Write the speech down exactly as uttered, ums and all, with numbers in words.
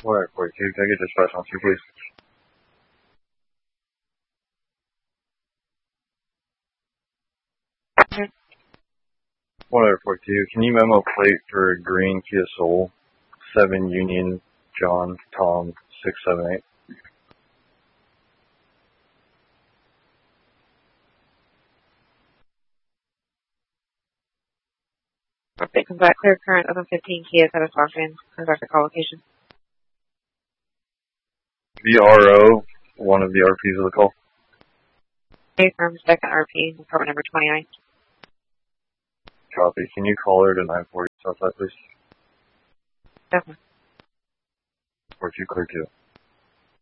Alright, forty-two, can I get dispatch on two, please? Okay. Alright, forty-two, can you memo plate for a green Kia Soul, seven Union, John, Tom, six seven eight? Update comes back. Clear current of a fifteen Kia Satisfaction. Contact the call location. V R O, one of the R Ps of the call. Okay, from second R P, report number twenty-nine. Copy. Can you call her to nine forty Southside, please? Definitely. forty-two, clear two.